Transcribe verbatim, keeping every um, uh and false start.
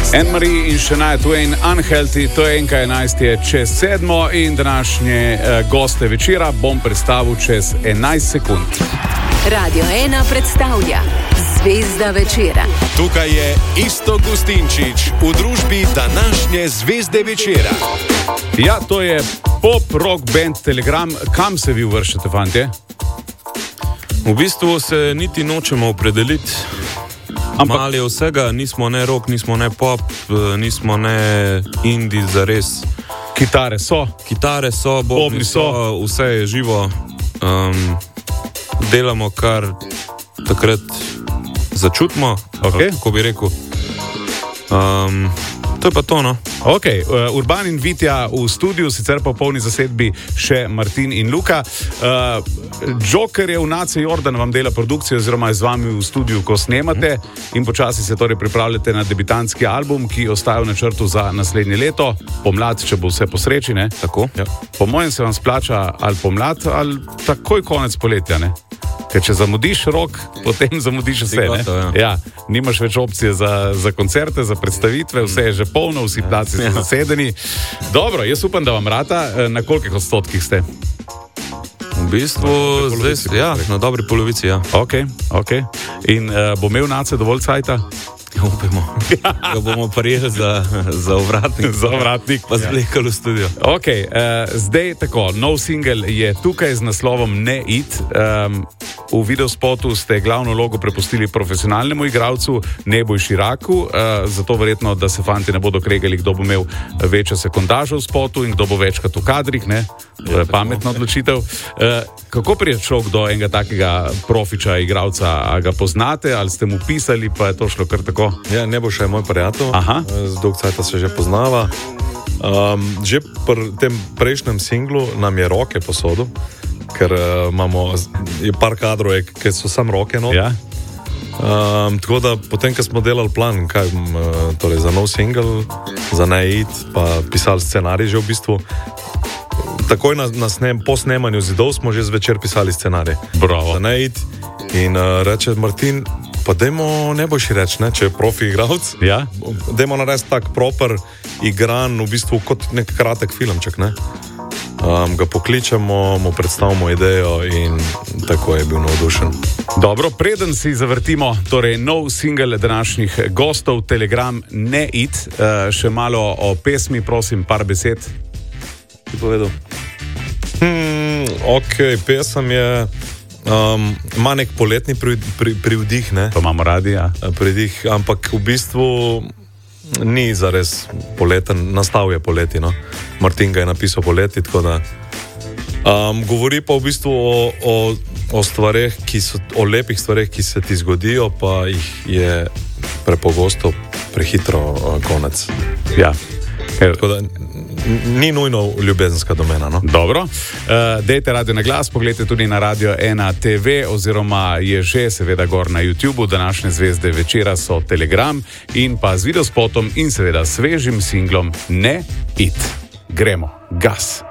Anne-Marie in Shania Twain, Unhealthy, to je enka enajst je čez sedmo in današnje uh, goste večera bom predstavil čez enajst sekund. Radio ena predstavlja Zvezda večera. Tukaj je Iztok Gustinčič v družbi današnje Zvezde večera. Ja, to je pop-rock band Telegram. Kam se vi uvrščate, fantje? V bistvu se niti nočemo opredeliti. Ampak malo je vsega, nismo ne rock, nismo ne pop, nismo ne indie zares. Kitare so. Kitare so, bobni so, so, vse je živo. Um, delamo kar takrat začutimo, okay. Kako bi rekel. Um, to je pa to, no. Ok, uh, Urban in Vitja v studiu, sicer pa v polni zasedbi še Martin in Luka. Uh, Joker je v Nace Jordan, vam dela produkcijo oziroma je z vami v studiu, ko snemate in počasi se torej pripravljate na debitantski album, ki ostaja v načrtu za naslednje leto, pomlad, če bo vse po sreči, ne? Tako. Ja. Po mojem se vam splača ali pomlad ali takoj konec poletja, ne? Ker če zamudiš rok, potem zamudiš vse, ne? Goto, ja. Ja, nimaš več opcije za, za koncerte, za predstavitve, vse je že polno, vsi placi so zasedeni. Dobro, jaz upam, da vam rata. Na kolikih odstotkih ste? V bistvu, zdaj, ja, na dobri polovici, ja. Ok, ok. In uh, bo imel Nace dovolj cajta? Upamo. Ga bomo prijeli za, za ovratnik. Za ovratnik. Pa zvlekali v studio. Ok, uh, zdaj tako, nov single je tukaj z naslovom Ne it. Um, v videospotu ste glavno logo prepustili profesionalnemu igralcu Neboj Širaku, uh, zato verjetno, da se fanti ne bodo kregali, kdo bo imel večjo sekundažo v spotu in kdo bo večkrat v kadrih, ne? To je pametna odločitev. Uh, kako prije človek do enega takega profiča igralca? A ga poznate, ali ste mu pisali, pa je to šlo kar tako? Ja, Nebojša je moj prijatelj, Aha. z dolg cajta se že poznava. Um, že pri tem prejšnjem singlu nam je roke posodil, ker uh, imamo je par kadrov, ki so sam roke not. Ja. Um, tako da potem, ko smo delali plan, kaj, um, torej za nov single, za Ne it, pa pisali scenarij že v bistvu, takoj na, na snem, po snemanju Zidov smo že zvečer pisali scenarij. Bravo. Za Ne it in uh, reče Martin, pa dajmo Nebojši reči, ne, če je profi igralec, Ja. dajmo narediti tak proper igran, v bistvu kot nek kratek filmček, ne. Um, ga pokličemo, mu predstavimo idejo in tako je bil navdušen. Dobro, preden si zavrtimo torej nov single današnjih gostov Telegram Ne it, uh, še malo o pesmi, prosim, par besed. Ti povedal? Hmm, ok, pesem je Um, ima nek poletni pri, pri, privdih, ne? To imamo radi, ja. Pridih, ampak v bistvu ni zares poleten, nastal je poleti, no. Martin ga je napisal poleti, tako da um, govori pa v bistvu o, o, o stvareh, ki so, o lepih stvareh, ki se ti zgodijo, pa jih je prepogosto prehitro uh, konec. Ja. Tako da ni nujno ljubezenska domena, no? Dobro, uh, dejte radio na glas, pogledajte tudi na Radio ena te ve oziroma je že seveda gor na YouTubeu. Današnje Zvezde večera so Telegram in pa z videospotom in seveda svežim singlom Ne it. Gremo, gas!